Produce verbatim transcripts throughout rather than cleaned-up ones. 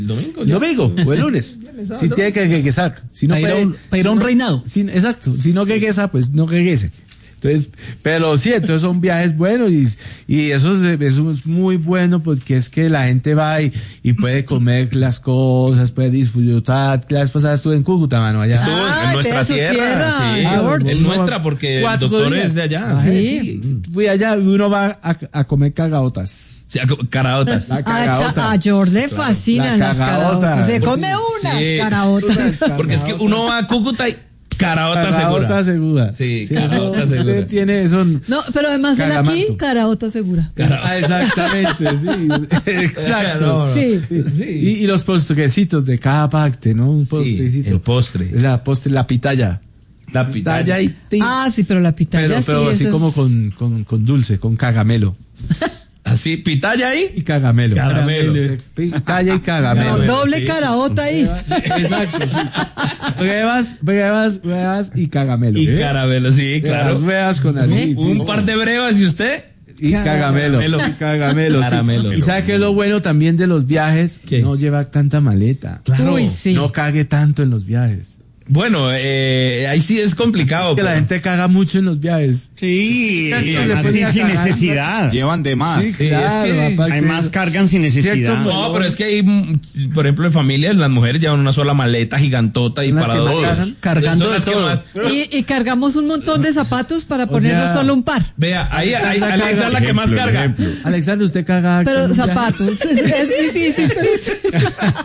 El domingo. El domingo o el lunes. Si tiene que regresar. Si no para, puede, ir a un, para ir a un si no, reinado. Si, exacto. Si no regresa, pues no regrese. Entonces, pero sí, entonces son viajes buenos y, y eso, es, eso es muy bueno porque es que la gente va y, y puede comer las cosas, puede disfrutar. La vez pasada estuve en Cúcuta, mano, allá. Estuvo Ah, en nuestra de su tierra, tierra, sí. George. Es nuestra porque el Cuatro doctor días. es de allá. Ah, Sí. sí. Fui allá y uno va a, a comer cagaotas. Sí, caraotas. La A, cagaota. a George le fascinan La las cagaota. caraotas. Se come unas Sí. caraotas. Porque es que uno va a Cúcuta y caraota Cagaota segura. segura. Sí, eso, caraota usted segura. tiene eso. No, pero además él aquí, Cagamanto. caraota segura. Ah, exactamente, sí. Exacto. Sí. Sí. Y, y los postrecitos de cada parte, ¿no? Un postrecito. el postre. La postre, la pitaya. La pitaya. y tin. Ah, sí, pero la pitaya pero, sí. pero así eso es- como con, con, con dulce, con cagamelo. Así, pitaya ahí. Y cagamelo. Caramelo. Pitaya y No, cagamelo. doble sí. caraota ahí. Exacto. Sí. Brevas, brevas, brevas y cagamelo. Y ¿Eh? caramelo, sí, claro. Las brevas con así. Un sí. par de brevas y usted. Y cagamelo. Caramelo. Y cagamelo. sí. Caramelo. Y sabe que es lo bueno también de los viajes, ¿Qué? no lleva tanta maleta. Claro. Uy, sí. No cague tanto en los viajes. Bueno, eh, ahí sí es complicado. Que la pero- gente caga mucho en los viajes. Sí, Se además ponía sin cagando. necesidad. Llevan de más. Sí, Sí, claro. es que aparte Además de eso. cargan sin necesidad. Cierto, No, pero es que hay, mm, por ejemplo, en familias, las mujeres llevan una sola maleta gigantota y Son las para que más todos. cargan. Cargando Son las de que todo. más- Y, y cargamos un montón de zapatos para O ponernos sea, solo un par. Vea, ahí, ahí, Alexa Alexa es la carga. que más Ejemplo, carga. ejemplo. Alexander, usted caga. Pero en un viaje? zapatos, es, es difícil. Pero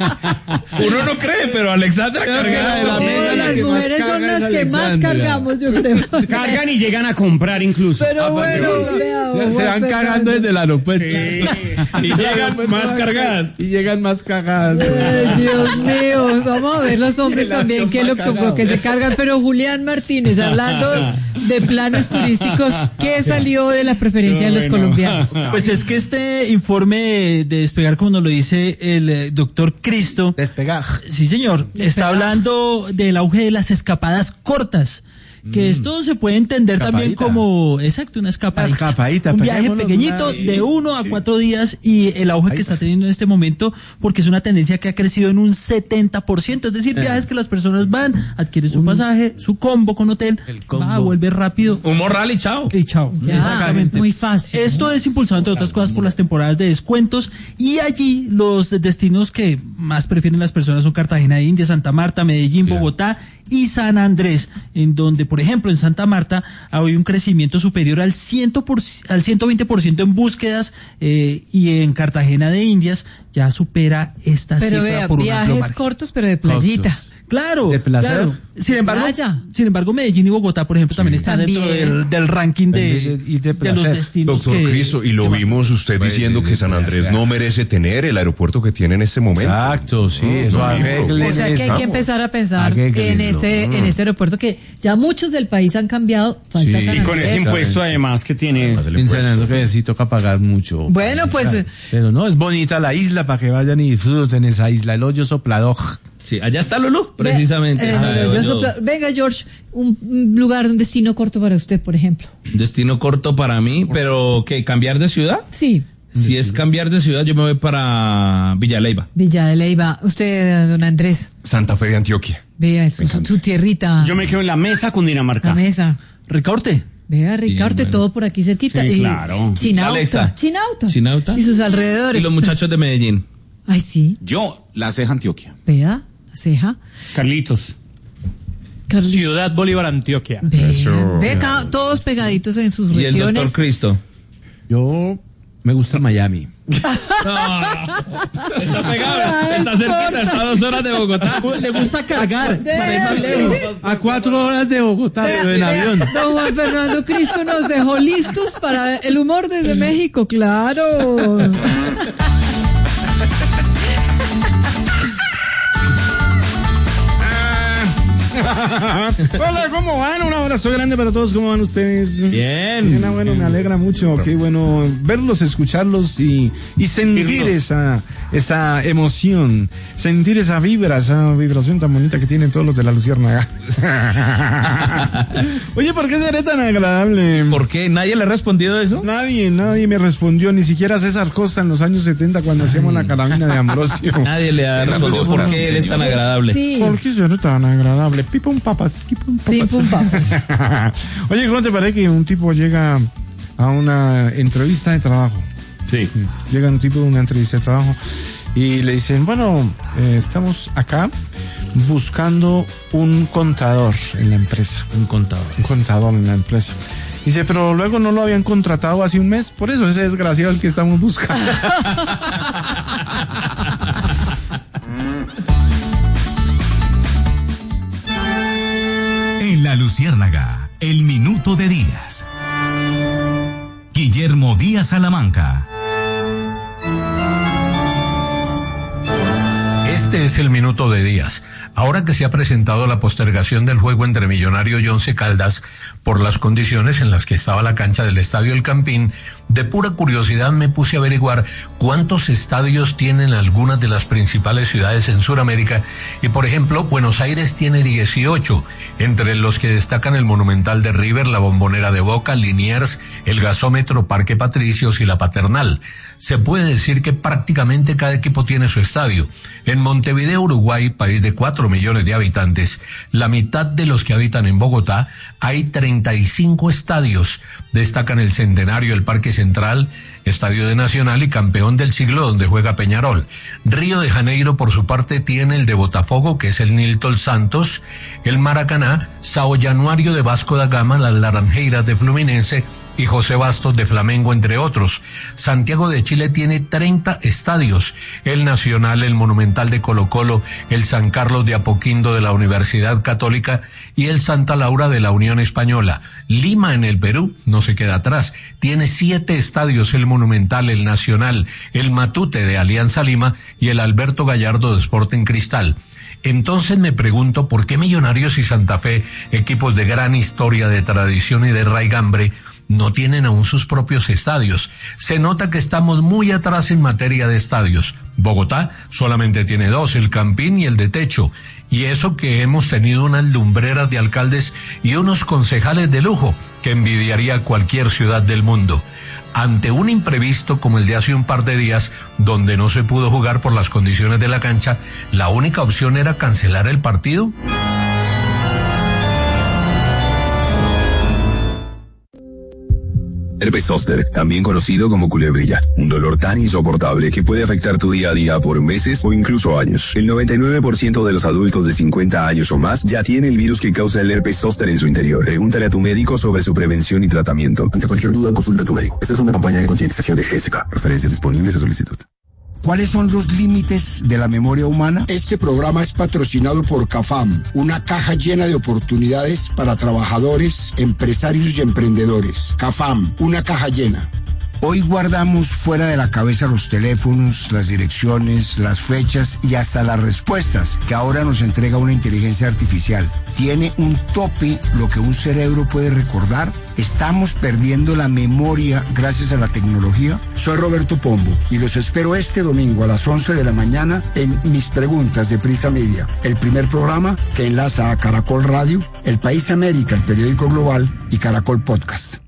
Uno no cree, pero Alexandra Creo que carga la de la no, mesa, la las que más mujeres son carga es las que más Alexandra. cargamos, yo creo. Cargan y llegan a comprar incluso. Pero bueno, vea, Se, se ojo, van Fernando. cagando desde el aeropuerto. y llegan más cargadas. Y llegan más cagadas. Ay, Dios mío, vamos a ver los hombres La también qué es lo que, toma lo que se cargan. Pero Julián Martínez, hablando de planes turísticos, ¿qué salió de la preferencia de los Bueno. colombianos? Pues es que este informe de Despegar, como nos lo dice el eh, doctor Cristo, Despegar. sí señor, está hablando del auge de las escapadas cortas. Que esto se puede entender también Escapadita. como, exacto, una escapadita. Una escapadita, Un viaje peguémonos pequeñito una- de uno a cuatro días y el auge que está teniendo en este momento, porque es una tendencia que ha crecido en un setenta por ciento. Es decir, viajes que las personas van, adquieren su pasaje, su combo con hotel, El combo. va, vuelve rápido Un morral y chao. y chao. Ya, Exactamente. muy fácil. Esto es impulsado, entre otras cosas, por las temporadas de descuentos y allí los destinos que más prefieren las personas son Cartagena de Indias, Santa Marta, Medellín, Bogotá y San Andrés, en donde, por ejemplo, en Santa Marta hay un crecimiento superior al, cien por, al ciento veinte por ciento en búsquedas eh, y en Cartagena de Indias ya supera esta Pero cifra vea, por un amplio viajes margen. cortos, pero de playita. Cortos. Claro, De placer. claro. Sin embargo, Playa. sin embargo, Medellín y Bogotá, por ejemplo, también están También. dentro del, del ranking de, Y de de los placer. destinos. Doctor que- Cristo, y lo que más- vimos usted diciendo que San Andrés no merece tener el aeropuerto que tiene en este momento. Exacto, sí. No, Eso no, arreglen O sea que hay eso. que empezar a pensar Arréglenlo. en ese, en ese aeropuerto que ya muchos del país han cambiado. Falta Sí. San Y con ese Andrés. impuesto además que tiene. Además, el En San impuesto. Andrés sí toca pagar mucho. Bueno, pues, Claro. Pero no, es bonita la isla para que vayan y disfruten esa isla. El hoyo soplador. Sí, allá está Lulú, precisamente. Ve- eh, está yo yo- sopla- venga, George, un, un lugar, un destino corto para usted, por ejemplo. Destino corto para mí, pero ¿qué? ¿Cambiar de ciudad? Sí, Si es cambiar de ciudad, yo me voy para Villa Leyva. Villa de Leyva. Usted, don Andrés, Santa Fe de Antioquia. vea su, su- su tierrita, Yo me quedo en la mesa con Dinamarca. la mesa. Recorte. Vea, Ricardo, bueno. todo por aquí cerquita. Sí, Y claro. Chinauta, Alexa. Chinauta. Chinauta. Y sus Y alrededores. los muchachos de Medellín. Ay, sí, Yo, la ceja Antioquia. vea, ceja. Carlitos. Carlitos. Ciudad Bolívar, Antioquia. Vea, Eso. vea, ca- todos pegaditos en sus Y el doctor regiones. Cristo. Yo me gusta Miami. Está pegado, está cerquita, está a dos horas de Bogotá. Le gusta cargar para ir más lejos. A cuatro horas de Bogotá, Vea, pero en vea, avión. don Juan Fernando Cristo nos dejó listos para el humor desde México, claro. Hola, ¿cómo van? Un abrazo grande para todos, ¿cómo van ustedes? Bien. Bien, bueno, me alegra mucho, qué bueno verlos, escucharlos y, y sentir esa, esa emoción, sentir esa vibra, esa vibración tan bonita que tienen todos los de la Luciérnaga. Oye, ¿por qué seré tan agradable? ¿Por qué? ¿Nadie le ha respondido eso? Nadie, nadie me respondió, ni siquiera César Costa en los años setenta cuando hacíamos la carabina de Ambrosio. Nadie le ha respondido por qué él es tan agradable. Sí. ¿Por qué seré tan agradable? Pipum papas, pipum papas. Pipum papas. Oye, ¿cómo te parece que un tipo llega a una entrevista de trabajo? Sí. Llega un tipo de una entrevista de trabajo y le dicen, bueno, eh, estamos acá buscando un contador en la empresa. Un contador. Un contador en la empresa. Dice, pero luego no lo habían contratado hace un mes, por eso ese desgraciado es el que estamos buscando. En la Luciérnaga, el minuto de Díaz. Guillermo Díaz Salamanca. Este es el minuto de Díaz. Ahora que se ha presentado la postergación del juego entre Millonario y Once Caldas por las condiciones en las que estaba la cancha del Estadio El Campín, de pura curiosidad me puse a averiguar cuántos estadios tienen algunas de las principales ciudades en Sudamérica y, por ejemplo, Buenos Aires tiene dieciocho, entre los que destacan el Monumental de River, la Bombonera de Boca, Liniers, el Gasómetro, Parque Patricios y la Paternal. Se puede decir que prácticamente cada equipo tiene su estadio. En Montevideo, Uruguay, país de cuatro millones de habitantes, la mitad de los que habitan en Bogotá, hay treinta y cinco estadios. Destacan el Centenario, el Parque Central, Estadio de Nacional y Campeón del Siglo, donde juega Peñarol. Río de Janeiro, por su parte, tiene el de Botafogo, que es el Nilton Santos, el Maracaná, Sao Januario de Vasco da Gama, las Laranjeiras de Fluminense y José Bastos de Flamengo, entre otros. Santiago de Chile tiene treinta estadios, el Nacional, el Monumental de Colo-Colo, el San Carlos de Apoquindo de la Universidad Católica y el Santa Laura de la Unión Española. Lima, en el Perú, no se queda atrás, tiene siete estadios, el Monumental, el Nacional, el Matute de Alianza Lima y el Alberto Gallardo de Sporting Cristal. Entonces me pregunto por qué Millonarios y Santa Fe, equipos de gran historia, de tradición y de raigambre, no tienen aún sus propios estadios. Se nota que estamos muy atrás en materia de estadios. Bogotá solamente tiene dos, el Campín y el de techo. Y eso que hemos tenido unas lumbreras de alcaldes y unos concejales de lujo que envidiaría cualquier ciudad del mundo. Ante un imprevisto como el de hace un par de días, donde no se pudo jugar por las condiciones de la cancha, la única opción era cancelar el partido. Herpes zóster, también conocido como culebrilla, un dolor tan insoportable que puede afectar tu día a día por meses o incluso años. El noventa y nueve por ciento de los adultos de cincuenta años o más ya tiene el virus que causa el herpes zóster en su interior. Pregúntale a tu médico sobre su prevención y tratamiento. Ante cualquier duda, consulta a tu médico. Esta es una campaña de concientización de G S K. Referencias disponibles a solicitud. ¿Cuáles son los límites de la memoria humana? Este programa es patrocinado por CAFAM, una caja llena de oportunidades para trabajadores, empresarios y emprendedores. CAFAM, una caja llena. Hoy guardamos fuera de la cabeza los teléfonos, las direcciones, las fechas y hasta las respuestas que ahora nos entrega una inteligencia artificial. ¿Tiene un tope lo que un cerebro puede recordar? ¿Estamos perdiendo la memoria gracias a la tecnología? Soy Roberto Pombo y los espero este domingo a las once de la mañana en Mis Preguntas de Prisa Media, el primer programa que enlaza a Caracol Radio, El País América, el periódico global, y Caracol Podcast.